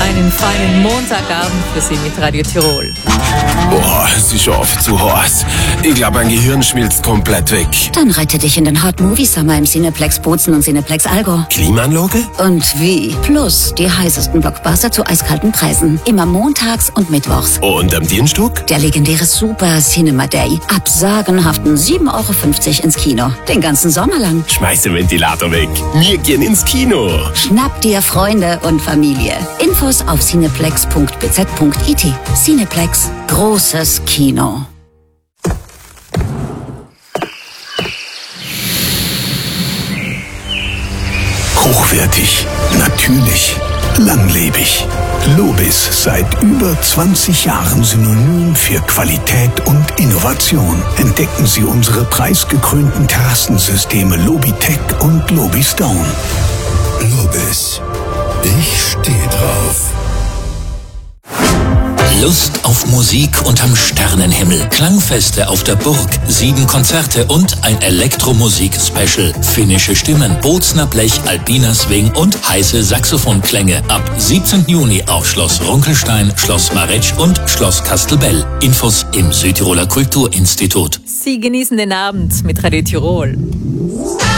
einen feinen Montagabend für Sie mit Radio Tirol. Boah, es ist oft zu heiß. Ich glaube, mein Gehirn schmilzt komplett weg. Dann rette dich in den Hot Movie Summer im Cineplex Bozen und Cineplex Allgäu. Klimaanlage? Und wie? Plus die heißesten Blockbuster zu eiskalten Preisen. Immer montags und mittwochs. Und am Dienstag? Der legendäre Super Cinema Day. Ab sagenhaften 7,50 € ins Kino. Den ganzen Sommer lang. Schmeiß den Ventilator weg. Wir gehen ins Kino. Schnapp dir Freunde und Familie. Infos auf cineplex.bz.it. Cineplex. Großes Kino. Hochwertig, natürlich, langlebig. Lobis, seit über 20 Jahren Synonym für Qualität und Innovation. Entdecken Sie unsere preisgekrönten Terrassensysteme Lobitech und Lobistone. Lobis, ich stehe drauf. Lust auf Musik unterm Sternenhimmel, Klangfeste auf der Burg, 7 Konzerte und ein Elektromusik-Special. Finnische Stimmen, Bozner Blech, Alpina Swing und heiße Saxophonklänge. Ab 17. Juni auf Schloss Runkelstein, Schloss Maretsch und Schloss Kastelbell. Infos im Südtiroler Kulturinstitut. Sie genießen den Abend mit Radio Tirol.